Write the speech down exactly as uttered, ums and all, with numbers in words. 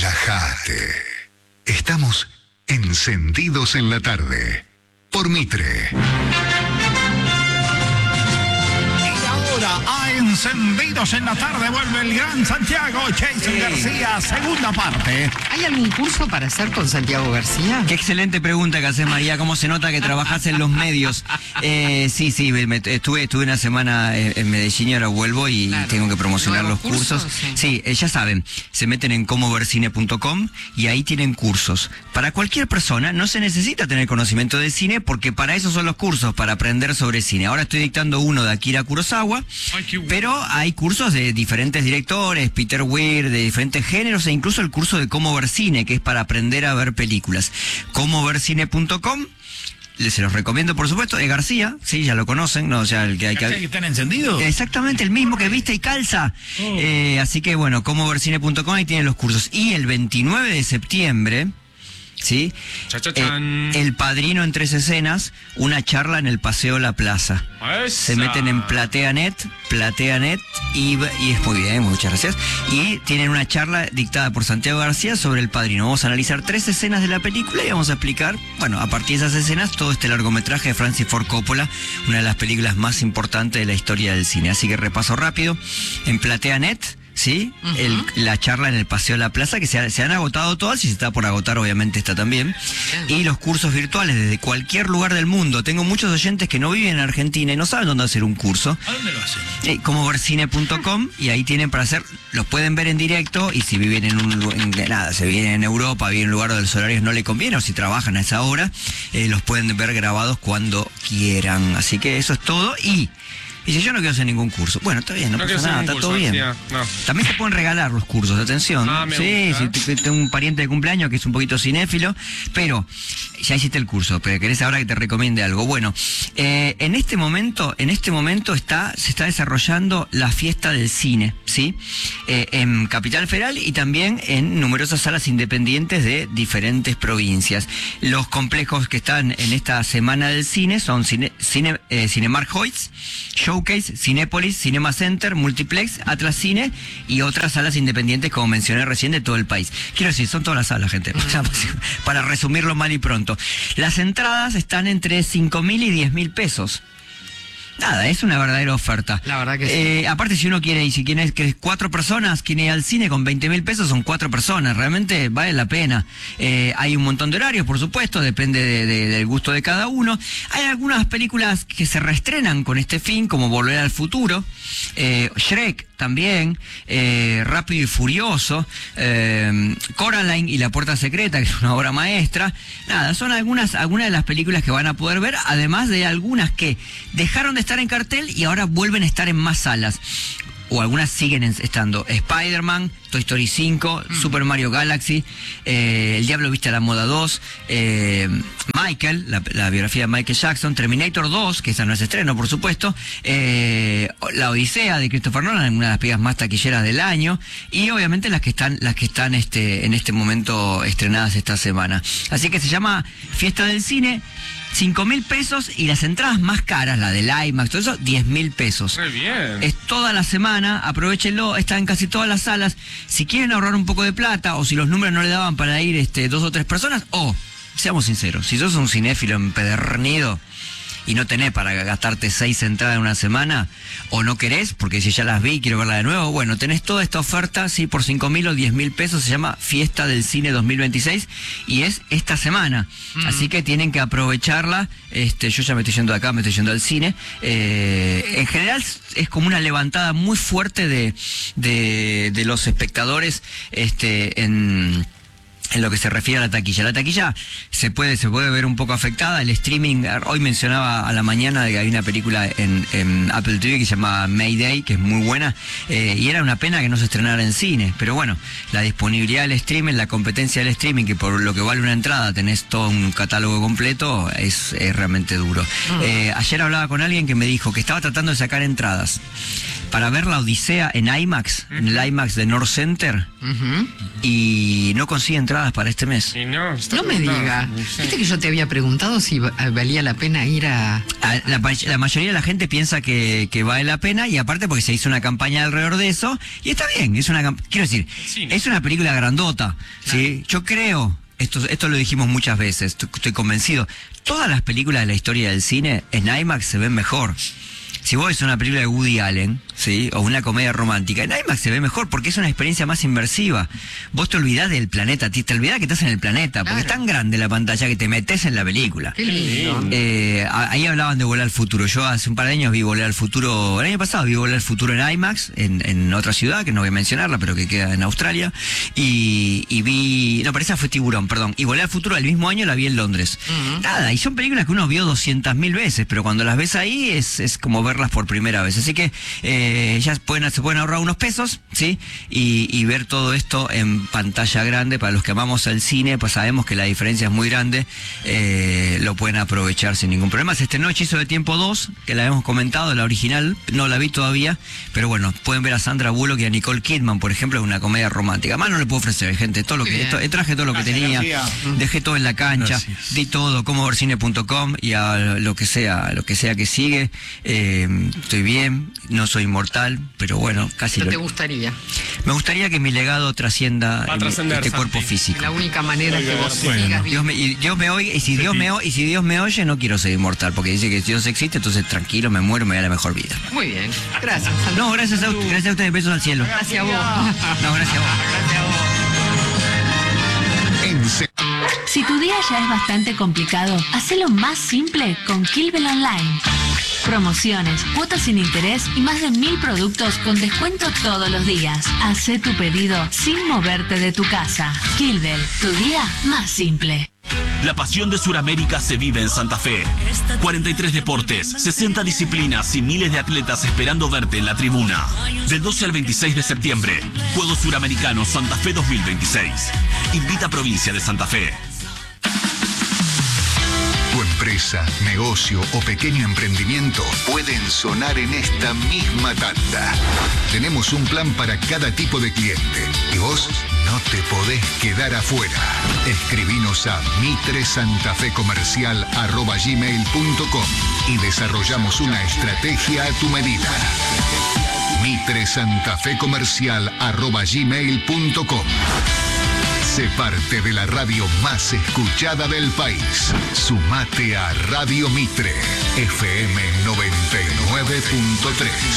Relájate. Estamos encendidos en la tarde. Por Mitre. A Encendidos en la tarde vuelve el gran Santiago Jason sí. García, segunda parte. ¿Hay algún curso para hacer con Santiago García? Qué excelente pregunta que haces, María. ¿Cómo se nota que trabajas en los medios? Eh, sí, sí, me, estuve, estuve una semana en Medellín y ahora vuelvo y claro. tengo que promocionar los cursos. cursos. Sí, sí eh, ya saben, se meten en como ver cine punto com y ahí tienen cursos. Para cualquier persona no se necesita tener conocimiento de cine porque para eso son los cursos, para aprender sobre cine. Ahora estoy dictando uno de Akira Kurosawa. Ay, bueno. Pero hay cursos de diferentes directores, Peter Weir, de diferentes géneros, e incluso el curso de cómo ver cine, que es para aprender a ver películas. como ver cine punto com, se los recomiendo, por supuesto, es García, sí, ya lo conocen, no, o sea, el que hay que... que están encendidos. Exactamente, el mismo que viste y calza. Oh. Eh, así que bueno, como ver cine punto com, ahí tienen los cursos. Y el veintinueve de septiembre... ¿Sí? Cha, cha, chan. Eh, el Padrino en tres escenas, una charla en el Paseo La Plaza. Esa. Se meten en PlateaNet, PlateaNet y, y es muy bien, muchas gracias. Y tienen una charla dictada por Santiago García sobre El Padrino. Vamos a analizar tres escenas de la película y vamos a explicar, bueno, a partir de esas escenas, todo este largometraje de Francis Ford Coppola, una de las películas más importantes de la historia del cine. Así que repaso rápido, en PlateaNet, ¿sí? Uh-huh. el, la charla en el Paseo de la Plaza, que se, ha, se han agotado todas y se está por agotar, obviamente, esta también. Y los cursos virtuales desde cualquier lugar del mundo. Tengo muchos oyentes que no viven en Argentina y no saben dónde hacer un curso. ¿A dónde lo hacen? Eh, como ver cine punto com y ahí tienen para hacer, los pueden ver en directo y si viven en un en, nada, se viven en Europa, viven en un lugar donde los horarios no le conviene o si trabajan a esa hora, eh, los pueden ver grabados cuando quieran. Así que eso es todo y... Dice, yo no quiero hacer ningún curso. Bueno, está bien, no, no pasa nada, está curso, todo bien. Tía, no. También se pueden regalar los cursos, atención. Ah, sí, si tengo un pariente de cumpleaños que es un poquito cinéfilo, pero ya hiciste el curso, pero querés ahora que te recomiende algo. Bueno, eh, en este momento, en este momento está, se está desarrollando la fiesta del cine, ¿sí? Eh, en Capital Federal y también en numerosas salas independientes de diferentes provincias. Los complejos que están en esta semana del cine son Cine, Cine, eh, Cinemark Hoyts, Showcase, Cinépolis, Cinema Center, Multiplex, Atlas Cine y otras salas independientes, como mencioné recién, de todo el país. Quiero decir, son todas las salas, gente, para resumirlo mal y pronto. Las entradas están entre cinco mil y diez mil pesos. Nada, es una verdadera oferta. La verdad que sí. Eh, aparte, si uno quiere, y si quiere que cuatro personas, quiere ir al cine con veinte mil pesos, son cuatro personas. Realmente vale la pena. Eh, hay un montón de horarios, por supuesto, depende de, de, del gusto de cada uno. Hay algunas películas que se reestrenan con este fin, como Volver al Futuro, eh, Shrek también, eh, Rápido y Furioso, eh, Coraline y La Puerta Secreta, que es una obra maestra. Nada, son algunas, algunas de las películas que van a poder ver, además de algunas que dejaron de estar en cartel y ahora vuelven a estar en más salas. O algunas siguen estando. Spider-Man, Toy Story cinco, mm. Super Mario Galaxy, eh, El Diablo Viste a la Moda dos, eh, Michael, la, la biografía de Michael Jackson, Terminator dos, que esa no es estreno, por supuesto, eh, La Odisea de Christopher Nolan, una de las películas más taquilleras del año, y obviamente las que están, las que están este, en este momento estrenadas esta semana. Así que se llama Fiesta del Cine. cinco mil pesos y las entradas más caras, la del IMAX, todo eso, diez mil pesos. Muy bien. Es toda la semana, aprovechenlo, está en casi todas las salas. Si quieren ahorrar un poco de plata o si los números no le daban para ir este, dos o tres personas, o, seamos sinceros, si sos un cinéfilo empedernido y no tenés para gastarte seis entradas en una semana, o no querés, porque si ya las vi y quiero verla de nuevo, bueno, tenés toda esta oferta, sí, por cinco mil o diez mil pesos, se llama Fiesta del Cine dos mil veintiséis, y es esta semana, mm. así que tienen que aprovecharla. Este, yo ya me estoy yendo de acá, me estoy yendo al cine. Eh, en general es como una levantada muy fuerte de, de, de los espectadores, este, en... en lo que se refiere a la taquilla. La taquilla se puede se puede ver un poco afectada. El streaming, hoy mencionaba a la mañana que hay una película en, en Apple T V que se llama Mayday, que es muy buena, eh, y era una pena que no se estrenara en cine, pero bueno, la disponibilidad del streaming, la competencia del streaming, que por lo que vale una entrada tenés todo un catálogo completo, es, es realmente duro. Mm. Eh, ayer hablaba con alguien que me dijo que estaba tratando de sacar entradas para ver la Odisea en IMAX, uh-huh. en el IMAX de North Center, uh-huh. y no consigue entradas para este mes. Y no no me diga. Sí. Viste que yo te había preguntado si valía la pena ir a... a la, la mayoría de la gente piensa que, que vale la pena, y aparte porque se hizo una campaña alrededor de eso, y está bien, es una quiero decir, sí. es una película grandota, claro. ¿sí? Yo creo... Esto, esto lo dijimos muchas veces, estoy, estoy convencido. Todas las películas de la historia del cine en IMAX se ven mejor. Si vos ves una película de Woody Allen, ¿sí? O una comedia romántica, en IMAX se ve mejor porque es una experiencia más inmersiva. Vos te olvidás del planeta, te olvidás que estás en el planeta, porque claro. es tan grande la pantalla que te metes en la película. Qué lindo. Eh, ahí hablaban de Volver al Futuro. Yo hace un par de años vi Volver al Futuro, el año pasado vi Volver al Futuro en IMAX, en, en otra ciudad, que no voy a mencionarla, pero que queda en Australia, y, y vi, no, pero esa fue Tiburón, perdón, y Volver al Futuro el mismo año la vi en Londres. Uh-huh. Nada, y son películas que uno vio doscientas mil veces, pero cuando las ves ahí es, es como verlas por primera vez. Así que eh, ya pueden, se pueden ahorrar unos pesos, ¿sí? Y, y ver todo esto en pantalla grande. Para los que amamos el cine, pues sabemos que la diferencia es muy grande, eh, lo pueden aprovechar sin ningún problema. Se estrenó Hechizo de Tiempo dos, que la hemos comentado, la original, no la vi todavía, pero bueno, pueden ver a Sandra Bullock y a Nicole Kidman, por ejemplo, en una comedia romántica. Más no le puedo ofrecer, gente, todo lo que, esto, traje todo lo que Gracias, tenía, García. Dejé todo en la cancha, Gracias. Di todo, como ver cine punto com, y a lo que sea, lo que sea que sigue. eh, Estoy bien, no soy inmortal, pero bueno, casi ¿Qué lo... te gustaría? Me gustaría que mi legado trascienda este cuerpo físico. La única manera que vos bueno. sigas Dios me, y Dios me oye, y si Dios me, y si Dios me oye, no quiero ser inmortal, porque dice que si Dios existe, entonces tranquilo, me muero, me da la mejor vida. Muy bien, gracias. No, gracias a, gracias a ustedes, besos al cielo. Gracias a vos. No, gracias a vos. Gracias a vos. Si tu día ya es bastante complicado, hacelo más simple con Kilbel Online. Promociones, cuotas sin interés y más de mil productos con descuento todos los días. Hacé tu pedido sin moverte de tu casa. Kilbel, tu día más simple. La pasión de Sudamérica se vive en Santa Fe. cuarenta y tres deportes, sesenta disciplinas y miles de atletas esperando verte en la tribuna. Del doce al veintiséis de septiembre, Juegos Suramericanos Santa Fe dos mil veintiséis. Invita a Provincia de Santa Fe. Tu empresa, negocio o pequeño emprendimiento pueden sonar en esta misma tanda. Tenemos un plan para cada tipo de cliente y vos no te podés quedar afuera. Escribinos a mitresantafecomercial arroba gmail punto com y desarrollamos una estrategia a tu medida. mitresantafecomercial arroba gmail punto com. Sé parte de la radio más escuchada del país. Sumate a Radio Mitre, F M noventa y nueve punto tres.